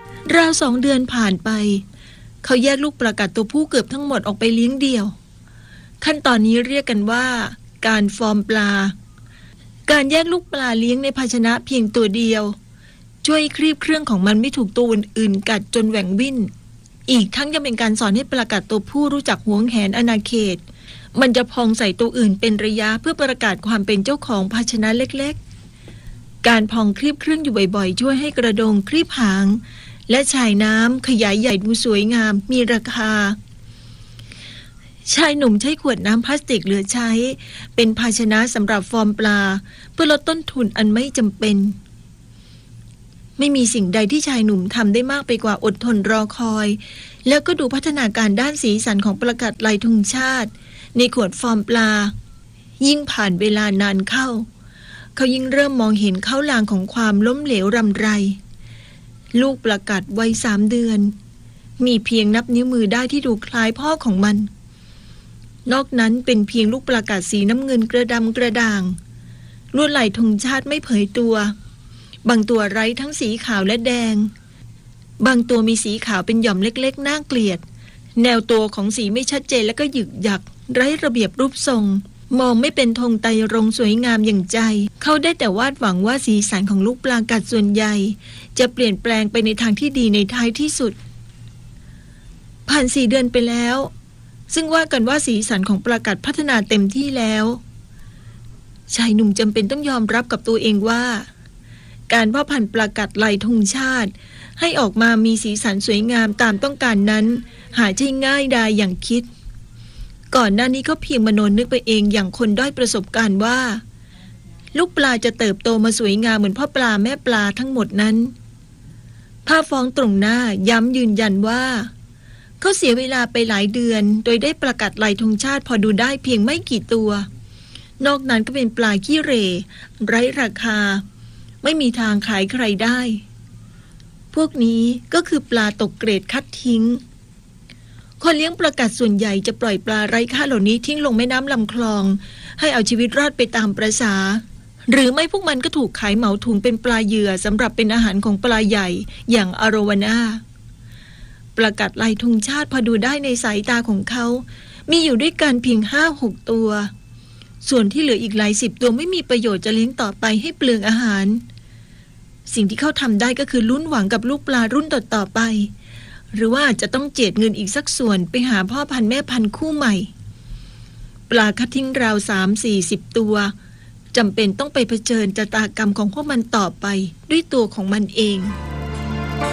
ราว2 เดือนผ่านไปเขาแยกลูกปลากัดตัวผู้เกือบทั้งหมดออกไปเลี้ยงเดี่ยวขั้นตอนนี้เรียกกันว่าการฟอร์มปลาการแยกลูกปลาเลี้ยงในภาชนะเพียงตัวเดียวช่วยคลีบเครื่องของมันไม่ถูกตัวอื่นๆกัดจนแหว่งวิ่นอีกทั้งยังเป็นการสอนให้ปลากัดตัวผู้รู้จักหวงแหนอาณาเขตมันจะพองใส่ตัวอื่นเป็นระยะเพื่อประกาศความเป็นเจ้าของภาชนะเล็กๆการพองคลีบเครื่องอยู่บ่อยๆช่วยให้กระดงคลีบหางและชายน้ำขยายใหญ่ดูสวยงามมีราคาชายหนุ่มใช้ขวดน้ำพลาสติกเหลือใช้เป็นภาชนะสำหรับฟอร์มปลาเพื่อลดต้นทุนอันไม่จำเป็นไม่มีสิ่งใดที่ชายหนุ่มทำได้มากไปกว่าอดทนรอคอยแล้วก็ดูพัฒนาการด้านสีสันของปลากัดลายธงชาติในขวดฟอร์มปลายิ่งผ่านเวลานานเข้าเขายิ่งเริ่มมองเห็นเข้าลางของความล้มเหลวรำไรลูกปลากัดวัย3 เดือนมีเพียงนับนิ้วมือได้ที่ดูคล้ายพ่อของมันนอกนั้นเป็นเพียงลูกปลากัดสีน้ำเงินกระดำกระด่างลวดลายธงชาติไม่เผยตัวบางตัวไร้ทั้งสีขาวและแดงบางตัวมีสีขาวเป็นหย่อมเล็กๆน่าเกลียดแนวตัวของสีไม่ชัดเจนและก็หยึกหยักไร้ระเบียบรูปทรงมองไม่เป็นธงไตรรงค์สวยงามอย่างใจเขาได้แต่วาดหวังว่าสีสันของลูกปลากัดส่วนใหญ่จะเปลี่ยนแปลงไปในทางที่ดีในท้ายที่สุดผ่าน4 เดือนไปแล้วซึ่งว่ากันว่าสีสันของปลากัดพัฒนาเต็มที่แล้วชายหนุ่มจำเป็นต้องยอมรับกับตัวเองว่าการเพาะพันธุ์ปลากัดลายธงชาติให้ออกมามีสีสันสวยงามตามต้องการนั้นหาใช่ง่ายดายอย่างคิดก่อนหน้านี้เขาเพียงมโนนึกไปเองอย่างคนด้อยประสบการณ์ว่าลูกปลาจะเติบโตมาสวยงามเหมือนพ่อปลาแม่ปลาทั้งหมดนั้นภาพฟ้องตรงหน้าย้ำยืนยันว่าเขาเสียเวลาไปหลายเดือนโดยได้ปลากัดลายธงชาติพอดูได้เพียงไม่กี่ตัวนอกนั้นก็เป็นปลาขี้เหร่ไร้ราคาไม่มีทางขายใครได้พวกนี้ก็คือปลาตกเกรดคัดทิ้งคนเลี้ยงปลากัดส่วนใหญ่จะปล่อยปลาไร้ค่าเหล่านี้ทิ้งลงแม่น้ำลำคลองให้เอาชีวิตรอดไปตามประสาหรือไม่พวกมันก็ถูกขายเหมาถุงเป็นปลาเหยื่อสำหรับเป็นอาหารของปลาใหญ่อย่างอโรวาน่าปลากัดลายธงชาติพอดูได้ในสายตาของเขามีอยู่ด้วยกันเพียง 5-6 ตัวส่วนที่เหลืออีกหลาย10 ตัวไม่มีประโยชน์จะเลี้ยงต่อไปให้เปลืองอาหารสิ่งที่เขาทำได้ก็คือลุ้นหวังกับลูกปลารุ่นต่อไปหรือว่าจะต้องเจียดเงินอีกสักส่วนไปหาพ่อพันธุ์แม่พันธุ์คู่ใหม่ปลาคัดทิ้งราว 3-40 ตัวจำเป็นต้องไปเผชิญชะตากรรมของพวกมันต่อไปด้วยตัวของมันเอง